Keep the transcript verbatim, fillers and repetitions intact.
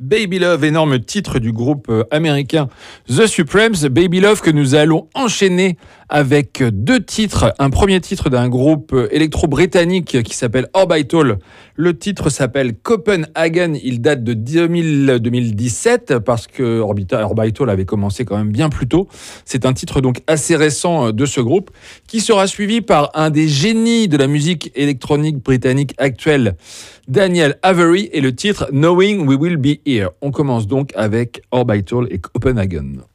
Baby Love, énorme titre du groupe euh, américain The Supremes. Baby Love que nous allons enchaîner avec deux titres. Un premier titre d'un groupe euh, électro-britannique qui s'appelle Orbital. Le titre s'appelle Copenhagen. Il date de deux mille, deux mille dix-sept parce que Orbital, Orbital avait commencé quand même bien plus tôt. C'est un titre donc assez récent euh, de ce groupe qui sera suivi par un des génies de la musique électronique britannique actuelle, Daniel Avery, et le titre Knowing We Will Be Here. On commence donc avec Orbital et Copenhagen.